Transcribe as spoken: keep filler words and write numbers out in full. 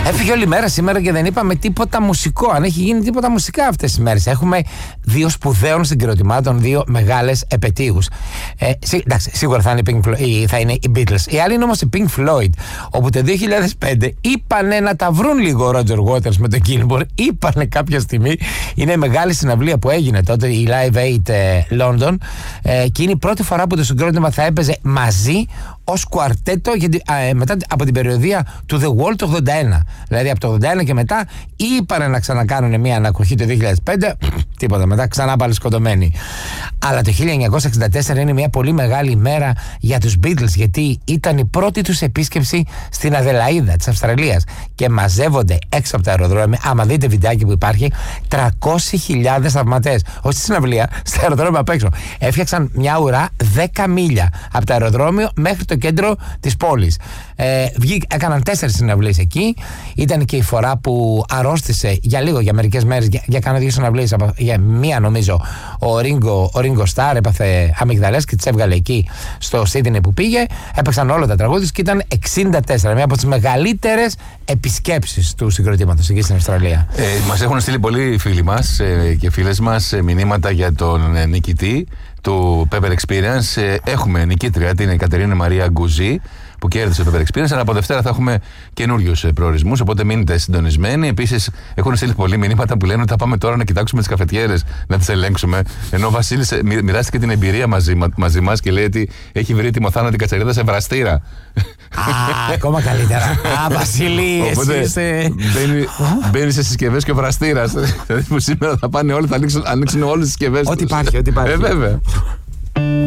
Έφυγε όλη μέρα σήμερα και δεν είπαμε τίποτα μουσικό. Αν έχει γίνει τίποτα μουσικά αυτές τις μέρες. Έχουμε δύο σπουδαίων συγκροτημάτων, δύο μεγάλες επετείους. Ε, σί, εντάξει, σίγουρα θα είναι, οι Pink Floyd, θα είναι οι Beatles. Η άλλη είναι όμως οι Pink Floyd, όπου το δύο χιλιάδες πέντε είπανε να τα βρουν λίγο ο Roger Waters με τον Gilmour. Είπανε κάποια στιγμή. Είναι μεγάλη συναυλία που έγινε τότε, η Live Aid ε, London. Ε, και είναι η πρώτη φορά που το συγκρότημα θα έπαιζε μαζί ως κουαρτέτο, γιατί, α, μετά από την περιοδία του The Wall του ογδόντα ένα. Δηλαδή από το ογδόντα ένα και μετά είπανε να ξανακάνουν μια ανακοχή το δύο χιλιάδες πέντε, τίποτα, μετά ξανά πάλι σκοτωμένοι. Αλλά το χίλια εννιακόσια εξήντα τέσσερα είναι μια πολύ μεγάλη ημέρα για τους Beatles, γιατί ήταν η πρώτη τους επίσκεψη στην Αδελαΐδα της Αυστραλίας και μαζεύονται έξω από τα αεροδρόμια. Άμα δείτε βιντεάκι που υπάρχει, τριακόσιες χιλιάδες θαυματές. Όχι στη συναυλία, στα αεροδρόμια απ' έξω. Έφτιαξαν μια ουρά δέκα μίλια από το αεροδρόμιο μέχρι το κέντρο της πόλης. Ε, βγήκ, έκαναν τέσσερις συναυλίες εκεί. Ήταν και η φορά που αρρώστησε για λίγο, για μερικές μέρες, για, για κάνα δύο συναυλίες. Για μία νομίζω ο Ringo, ο Ringo Starr έπαθε αμυγδαλές και τις έβγαλε εκεί στο Sydney που πήγε. Έπαιξαν όλα τα τραγούδια και ήταν εξήντα τέσσερα. Μία από τις μεγαλύτερες επισκέψεις του συγκροτήματος εκεί στην Αυστραλία. Ε, μας έχουν στείλει πολλοί φίλοι μας ε, και φίλες μας ε, μηνύματα για τον ε, νικητή του Pepper Experience. Ε, έχουμε νικήτρια, την Κατερίνα Μαρία Γκουζή, που κέρδισε το Pepper Experience, αλλά από Δευτέρα θα έχουμε καινούριους προορισμούς, οπότε μείνετε συντονισμένοι. Επίσης, έχουν στείλει πολλοί μηνύματα που λένε ότι θα πάμε τώρα να κοιτάξουμε τις καφετιέρες, να τις ελέγξουμε. Ενώ ο Βασίλης μοιράστηκε την εμπειρία μαζί, μαζί μας και λέει ότι έχει βρει τη μοθάνατη κατσαρίδα σε βραστήρα. Α, ακόμα καλύτερα. Α, Βασίλη, οπότε, εσύ είστε. Μπαίνει, μπαίνει σε συσκευές και ο βραστήρας. Δηλαδή που σήμερα θα πάνε όλοι, θα ανοίξουν, ανοίξουν όλες τις συσκευές. Ό,τι υπάρχει, ό,τι υπάρχει. Ε, βέβαια.